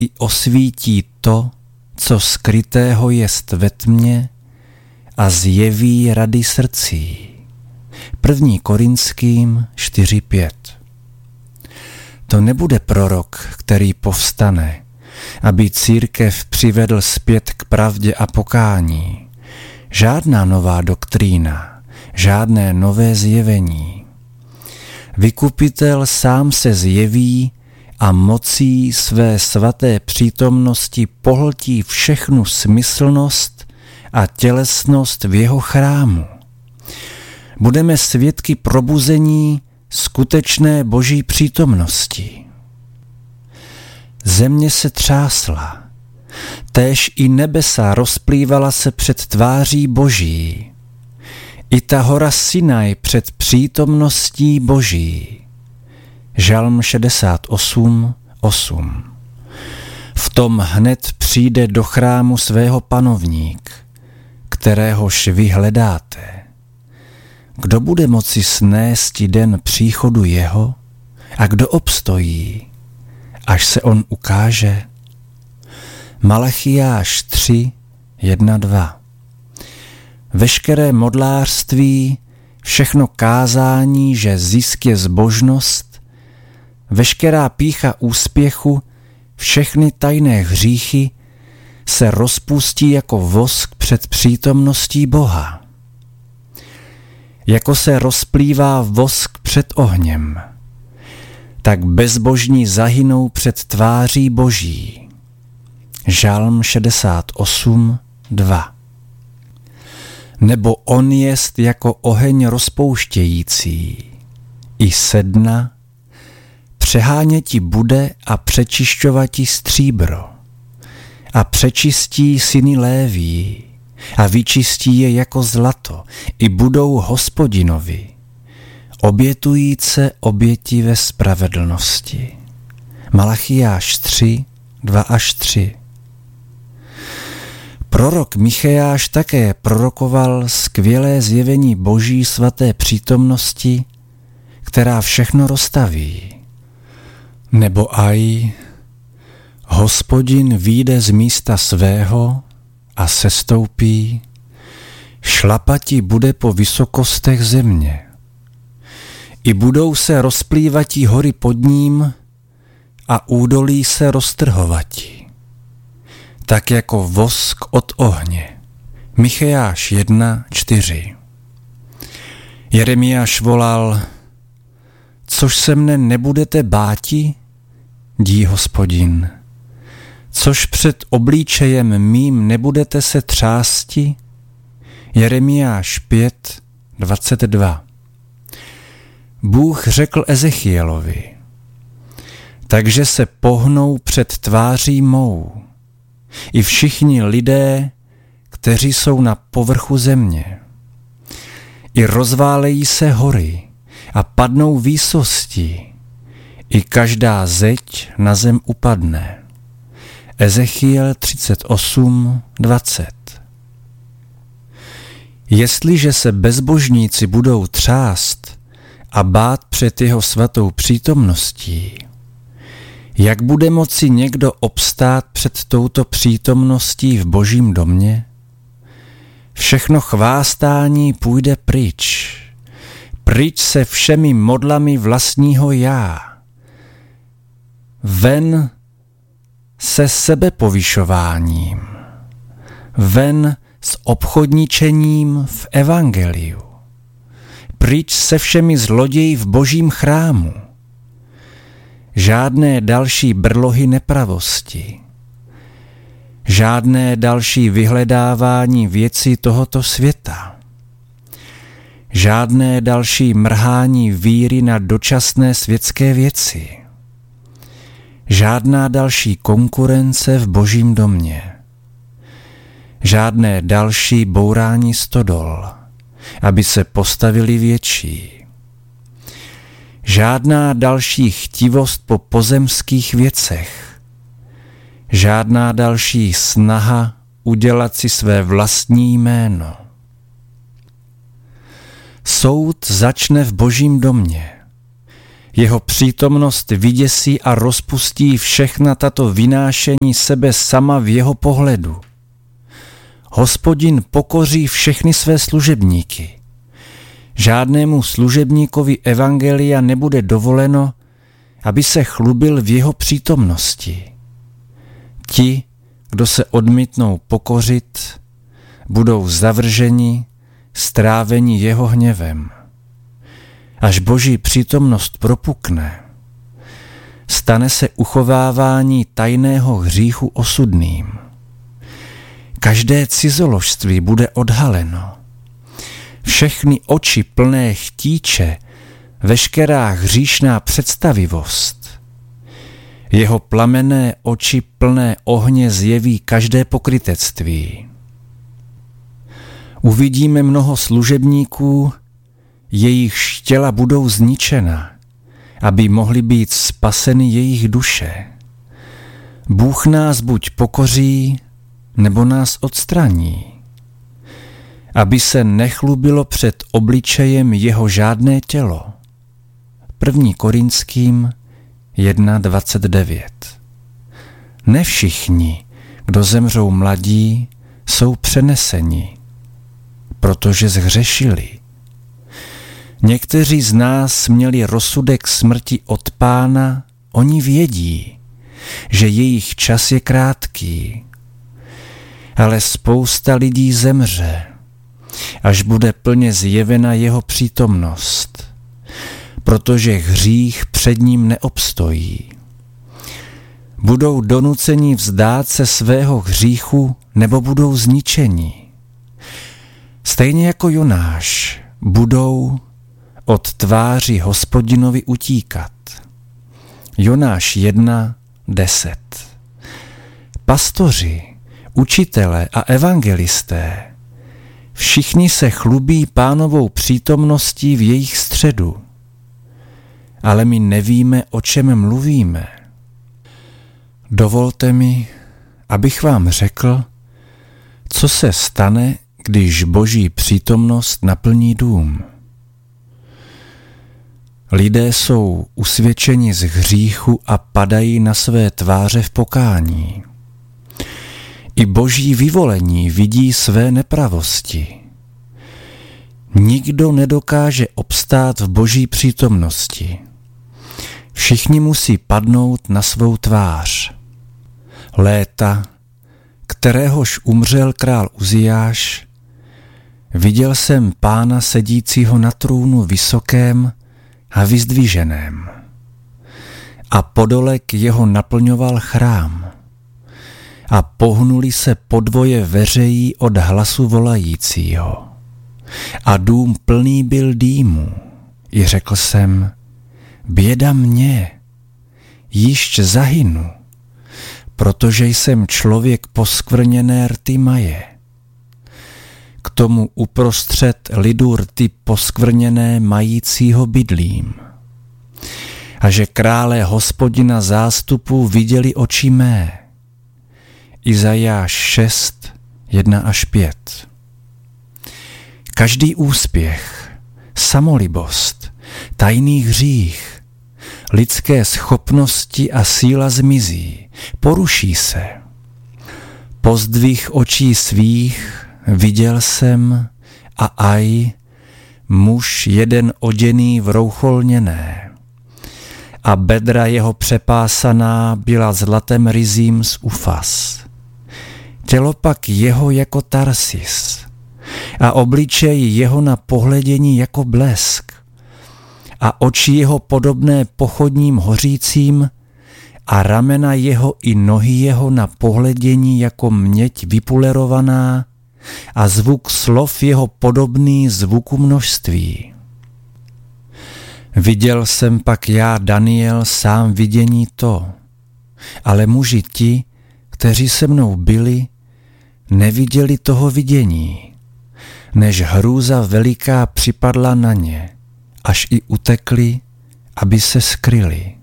i osvítí to, co skrytého jest ve tmě, a zjeví rady srdcí. 1. Korinským 4:5. To nebude prorok, který povstane, aby církev přivedl zpět k pravdě a pokání. Žádná nová doktrína, žádné nové zjevení. Vykupitel sám se zjeví a mocí své svaté přítomnosti pohltí všechnu smyslnost a tělesnost v jeho chrámu. Budeme svědky probuzení skutečné boží přítomnosti. Země se třásla, též i nebesa rozplývala se před tváří boží, i ta hora Sinaj před přítomností boží. Žalm 68:8. V tom hned přijde do chrámu svého panovník, kteréhož vy hledáte. Kdo bude moci snésti den příchodu jeho a kdo obstojí, až se on ukáže? Malachiáš 3:1-2. Veškeré modlářství, všechno kázání, že zisk je zbožnost, veškerá pýcha úspěchu, všechny tajné hříchy se rozpustí jako vosk před přítomností Boha. Jako se rozplývá vosk před ohněm, tak bezbožní zahynou před tváří boží. Žalm 68:2. Nebo on jest jako oheň rozpouštějící, i sedna, přeháněti bude a přečišťovati stříbro, a přečistí syny Léví, a vyčistí je jako zlato, i budou Hospodinovi, obětujíce oběti ve spravedlnosti. Malachiáš 3:2-3. Prorok Michejáš také prorokoval skvělé zjevení boží svaté přítomnosti, která všechno roztaví. Nebo aj Hospodin vyjde z místa svého a sestoupí, šlapati bude po vysokostech země. I budou se rozplývati hory pod ním a údolí se roztrhovati, tak jako vosk od ohně. Michejáš 1:4. Jeremiáš volal: Což se mne nebudete báti, dí Hospodin, což před obličejem mým nebudete se třásti. Jeremiáš 5:22. Bůh řekl Ezechielovi: Takže se pohnou před tváří mou i všichni lidé, kteří jsou na povrchu země. I rozválejí se hory a padnou výsosti, i každá zeď na zem upadne. Ezechiel 38:20. Jestliže se bezbožníci budou třást a bát před jeho svatou přítomností, jak bude moci někdo obstát před touto přítomností v božím domě? Všechno chvástání půjde pryč. Pryč se všemi modlami vlastního já. Ven se sebepovyšováním. Ven s obchodničením v evangeliu. Pryč se všemi zloději v božím chrámu. Žádné další brlohy nepravosti. Žádné další vyhledávání věcí tohoto světa. Žádné další mrhání víry na dočasné světské věci. Žádná další konkurence v božím domě. Žádné další bourání stodol, aby se postavili větší. Žádná další chtivost po pozemských věcech. Žádná další snaha udělat si své vlastní jméno. Soud začne v božím domě. Jeho přítomnost vyděsí a rozpustí všechna tato vynášení sebe sama v jeho pohledu. Hospodin pokoří všechny své služebníky. Žádnému služebníkovi evangelia nebude dovoleno, aby se chlubil v jeho přítomnosti. Ti, kdo se odmítnou pokořit, budou zavrženi, stráveni jeho hněvem. Až Boží přítomnost propukne, stane se uchovávání tajného hříchu osudným. Každé cizoložství bude odhaleno. Všechny oči plné chtíče, veškerá hříšná představivost. Jeho plamenné oči plné ohně zjeví každé pokrytectví. Uvidíme mnoho služebníků, jejich těla budou zničena, aby mohly být spaseny jejich duše. Bůh nás buď pokoří, nebo nás odstraní, aby se nechlubilo před obličejem jeho žádné tělo. 1. Korinským 1:29. Ne všichni, kdo zemřou mladí, jsou přeneseni, protože zhřešili. Někteří z nás měli rozsudek smrti od Pána, oni vědí, že jejich čas je krátký. Ale spousta lidí zemře, až bude plně zjevena jeho přítomnost, protože hřích před ním neobstojí. Budou donuceni vzdát se svého hříchu nebo budou zničeni. Stejně jako Jonáš budou od tváři Hospodinovi utíkat. Jonáš 1:10. Pastoři, učitelé a evangelisté, všichni se chlubí Pánovou přítomností v jejich středu. Ale my nevíme, o čem mluvíme. Dovolte mi, abych vám řekl, co se stane, když Boží přítomnost naplní dům. Lidé jsou usvědčeni z hříchu a padají na své tváře v pokání. I Boží vyvolení vidí své nepravosti. Nikdo nedokáže obstát v Boží přítomnosti. Všichni musí padnout na svou tvář. Léta, kteréhož umřel král Uziáš, viděl jsem Pána sedícího na trůnu vysokém a vyzdviženém. A podolek jeho naplňoval chrám. A pohnuli se podvoje veřejí od hlasu volajícího. A dům plný byl dýmu. I řekl jsem, běda mě, již zahynu, protože jsem člověk poskvrněné rty maje. K tomu uprostřed lidu rty poskvrněné majícího bydlím. A že krále Hospodina zástupu viděli oči mé. Izajáš 6, 1-5. Každý úspěch, samolibost, tajný hřích, lidské schopnosti a síla zmizí, poruší se. Pozdvih očí svých viděl jsem a aj, muž jeden oděný v roucholněné a bedra jeho přepásaná byla zlatem ryzím z Ufas. Tělo pak jeho jako Tarsis a obličej jeho na pohledění jako blesk a oči jeho podobné pochodním hořícím a ramena jeho i nohy jeho na pohledění jako měď vypulerovaná a zvuk slov jeho podobný zvuku množství. Viděl jsem pak já, Daniel, sám vidění to, ale muži ti, kteří se mnou byli, neviděli toho vidění, než hrůza veliká připadla na ně, až i utekli, aby se skryli.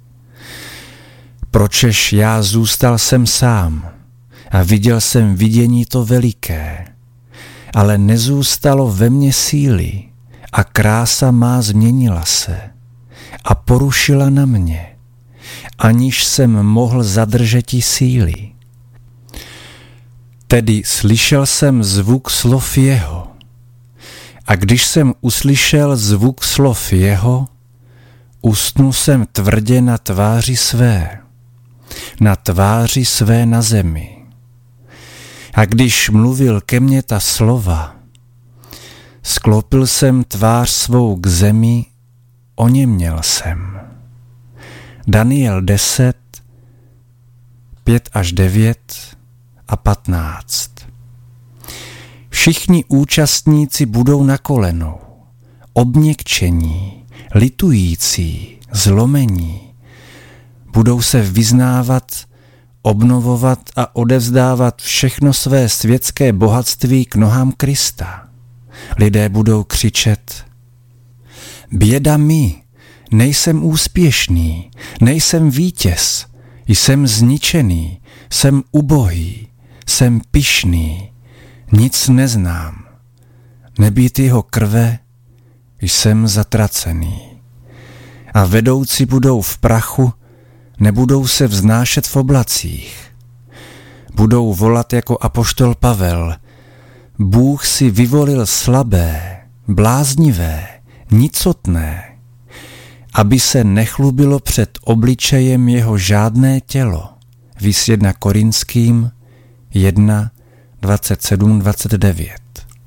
Pročež já zůstal jsem sám a viděl jsem vidění to veliké, ale nezůstalo ve mně síly a krása má změnila se a porušila na mě, aniž jsem mohl zadržeti síly. Tedy slyšel jsem zvuk slov jeho. A když jsem uslyšel zvuk slov jeho, usnul jsem tvrdě na tváři své na zemi. A když mluvil ke mně ta slova, sklopil jsem tvář svou k zemi, oněměl jsem. Daniel 10, 5 až 9 a 15. Všichni účastníci budou na kolenou, obměkčení, litující, zlomení. Budou se vyznávat, obnovovat a odevzdávat všechno své světské bohatství k nohám Krista. Lidé budou křičet: Běda mi, nejsem úspěšný, nejsem vítěz, jsem zničený, jsem ubohý, jsem pyšný, nic neznám. Nebýt jeho krve, jsem zatracený. A vedoucí budou v prachu, nebudou se vznášet v oblacích. Budou volat jako apoštol Pavel: Bůh si vyvolil slabé, bláznivé, nicotné, aby se nechlubilo před obličejem jeho žádné tělo. Vis 1 Korinským 1, 27, 29.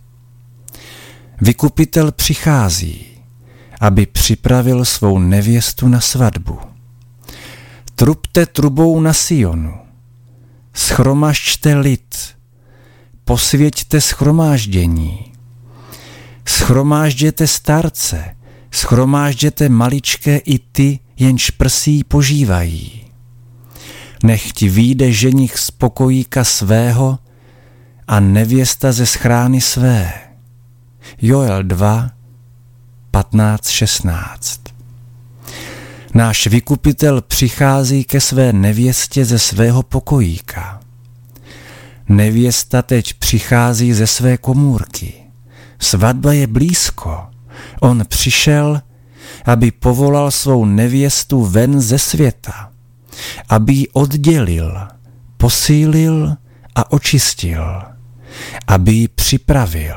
Vykupitel přichází, aby připravil svou nevěstu na svatbu. Trubte trubou na Sionu, schromažďte lid, posvěťte schromáždění, schromážděte starce, schromážděte maličké i ty, jenž prsí požívají. Nechť vyjde ženich z pokojíka svého a nevěsta ze schrány své. Joel 2, 15, 16. Náš vykupitel přichází ke své nevěstě ze svého pokojíka. Nevěsta teď přichází ze své komůrky. Svatba je blízko. On přišel, aby povolal svou nevěstu ven ze světa, aby ji oddělil, posílil a očistil, aby ji připravil.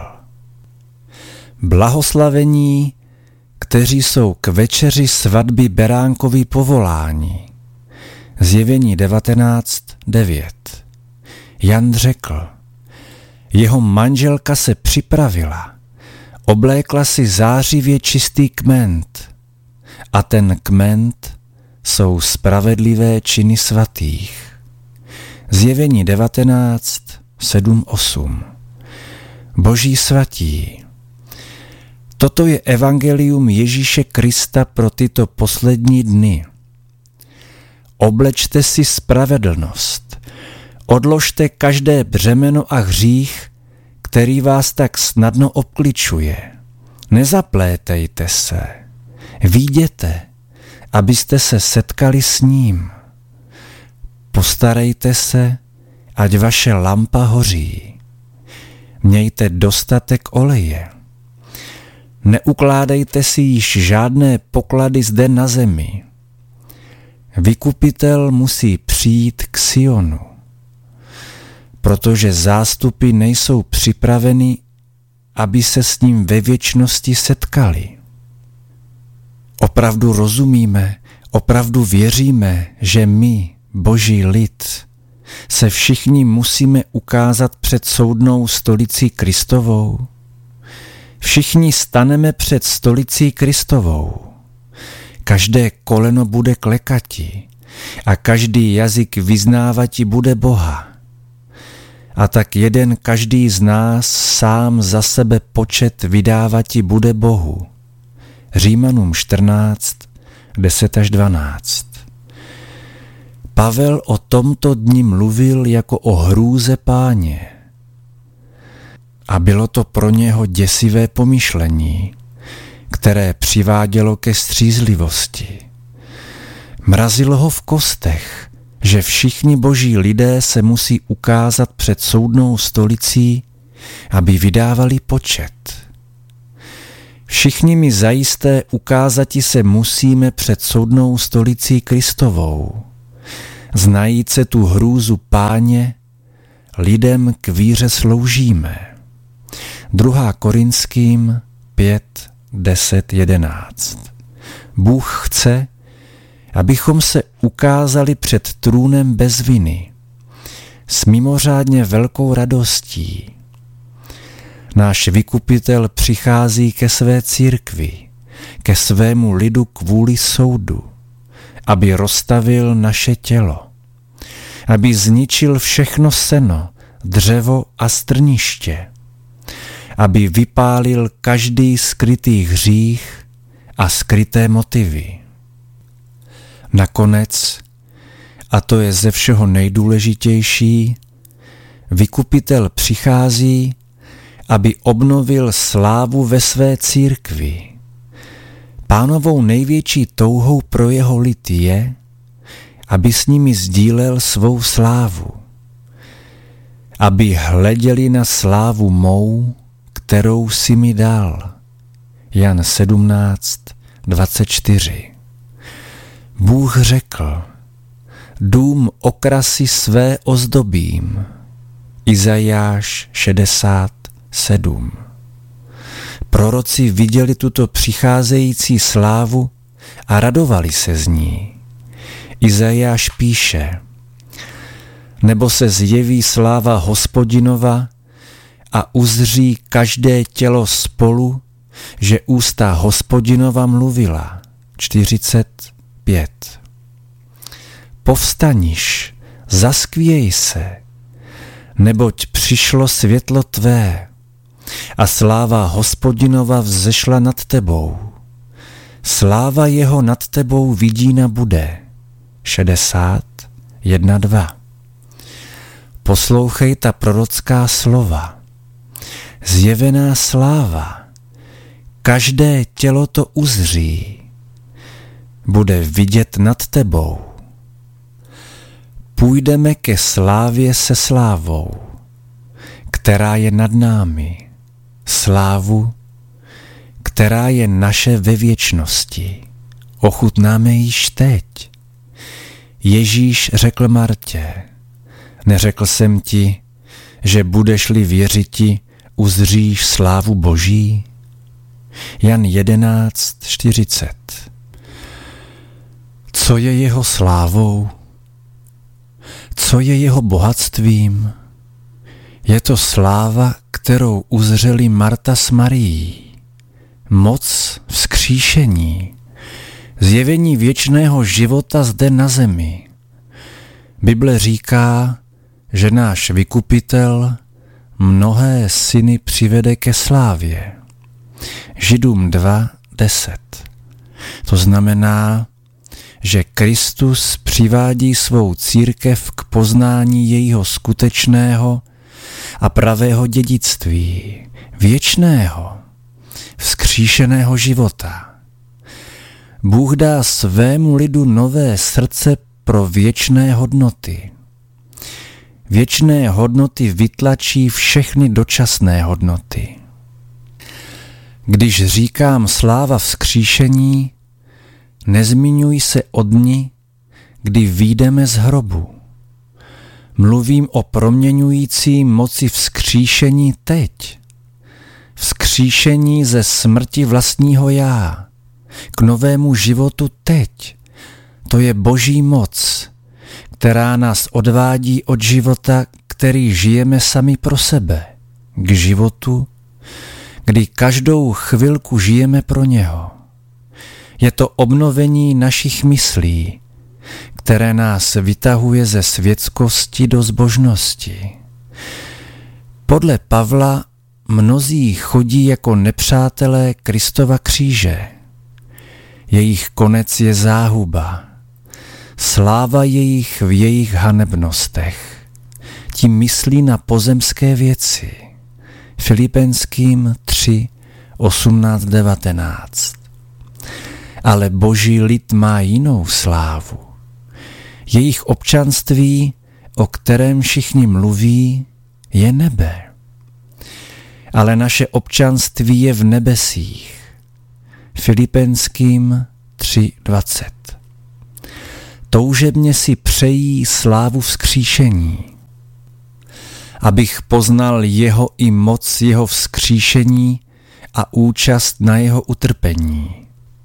Blahoslavení, kteří jsou k večeři svatby beránkovi povoláni. Zjevení 19:9. Jan řekl: jeho manželka se připravila, oblékla si zářivě čistý kment a ten kment jsou spravedlivé činy svatých. Zjevení 19:7-8. Boží svatí. Toto je evangelium Ježíše Krista pro tyto poslední dny. Oblečte si spravedlnost, odložte každé břemeno a hřích, který vás tak snadno obkličuje. Nezaplétejte se, vyjděte, abyste se setkali s ním. Postarejte se, ať vaše lampa hoří. Mějte dostatek oleje. Neukládejte si již žádné poklady zde na zemi. Vykupitel musí přijít k Sionu, protože zástupy nejsou připraveny, aby se s ním ve věčnosti setkali. Opravdu rozumíme, opravdu věříme, že my, Boží lid, se všichni musíme ukázat před soudnou stolicí Kristovou. Všichni staneme před stolicí Kristovou. Každé koleno bude klekati a každý jazyk vyznávati bude Boha. A tak jeden každý z nás sám za sebe počet vydávati bude Bohu. Římanům 14, 10-12. Pavel o tomto dni mluvil jako o hrůze Páně. A bylo to pro něho děsivé pomyšlení, které přivádělo ke střízlivosti. Mrazilo ho v kostech, že všichni boží lidé se musí ukázat před soudnou stolicí, aby vydávali počet. Všichni mi zajisté ukázati se musíme před soudnou stolicí Kristovou, znajíce tu hrůzu Páně, lidem k víře sloužíme. 2. Korinským 5, 10, 11. Bůh chce, abychom se ukázali před trůnem bez viny, s mimořádně velkou radostí. Náš vykupitel přichází ke své církvi, ke svému lidu kvůli soudu, aby roztavil naše tělo, aby zničil všechno seno, dřevo a strniště, aby vypálil každý skrytý hřích a skryté motivy. Nakonec, a to je ze všeho nejdůležitější, vykupitel přichází, aby obnovil slávu ve své církvi. Pánovou největší touhou pro jeho lid je, aby s nimi sdílel svou slávu. Aby hleděli na slávu mou, kterou si mi dal. Jan 17, 24. Bůh řekl, dům okrasy své ozdobím. Izajáš 67. Proroci viděli tuto přicházející slávu a radovali se z ní. Izajáš píše, nebo se zjeví sláva Hospodinova a uzří každé tělo spolu, že ústa Hospodinova mluvila. 45. Povstaniš, zaskvěj se, neboť přišlo světlo tvé a sláva Hospodinova vzešla nad tebou. Sláva jeho nad tebou vidína bude. 60:1-2. Poslouchej ta prorocká slova. Zjevená sláva, každé tělo to uzří, bude vidět nad tebou. Půjdeme ke slávě se slávou, která je nad námi, slávu, která je naše ve věčnosti. Ochutnáme již teď. Ježíš řekl Martě, neřekl jsem ti, že budeš-li věřiti, uzříš slávu Boží? Jan 11:40. Co je jeho slávou? Co je jeho bohatstvím? Je to sláva, kterou uzřeli Marta s Marií. Moc vzkříšení, zjevení věčného života zde na zemi. Bible říká, že náš vykupitel mnohé syny přivede ke slávě. Židům 2:10. To znamená, že Kristus přivádí svou církev k poznání jejího skutečného a pravého dědictví, věčného, vzkříšeného života. Bůh dá svému lidu nové srdce pro věčné hodnoty. Věčné hodnoty vytlačí všechny dočasné hodnoty. Když říkám sláva vzkříšení, nezmiňuji se o dni, kdy vyjdeme z hrobu. Mluvím o proměňující moci vzkříšení teď. Vzkříšení ze smrti vlastního já k novému životu teď. To je Boží moc, která nás odvádí od života, který žijeme sami pro sebe, k životu, kdy každou chvilku žijeme pro něho. Je to obnovení našich myslí, které nás vytahuje ze světskosti do zbožnosti. Podle Pavla mnozí chodí jako nepřátelé Kristova kříže. Jejich konec je záhuba. Sláva jejich v jejich hanebnostech. Tím myslí na pozemské věci. Filipenským 3:18-19. Ale Boží lid má jinou slávu. Jejich občanství, o kterém všichni mluví, je nebe. Ale naše občanství je v nebesích, Filipenským 3:20. Toužebně si přejí slávu vzkříšení, abych poznal jeho i moc jeho vzkříšení a účast na jeho utrpení.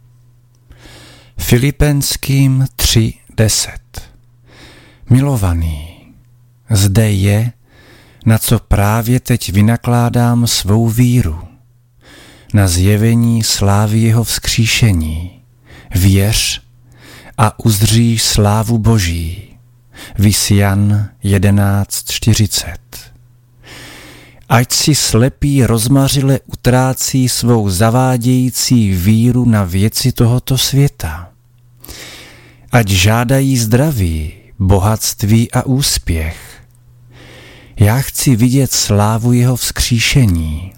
Filipenským 3:10. Milovaný, zde je, na co právě teď vynakládám svou víru, na zjevení slávy jeho vzkříšení. Věř a uzříš slávu Boží. Vis Jan 11:40. Ať si slepý rozmařile utrácí svou zavádějící víru na věci tohoto světa. Ať žádají zdraví, bohatství a úspěch. Já chci vidět slávu jeho vzkříšení.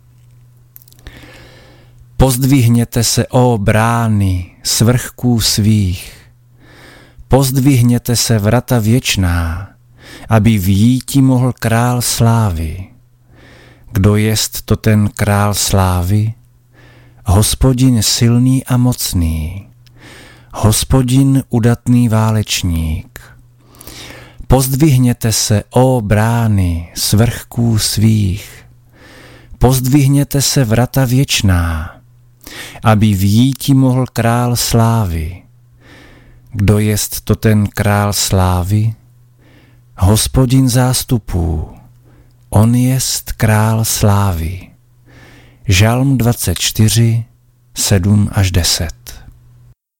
Pozdvihněte se, ó brány, svrchků svých. Pozdvihněte se, vrata věčná, aby vjíti mohl král slávy. Kdo jest to ten král slávy? Hospodin silný a mocný, Hospodin udatný válečník. Pozdvihněte se, ó brány, svrchků svých. Pozdvihněte se, vrata věčná, aby vjíti mohl král slávy. Kdo jest to ten král slávy? Hospodin zástupů, on jest král slávy. Žalm 24, 7-10.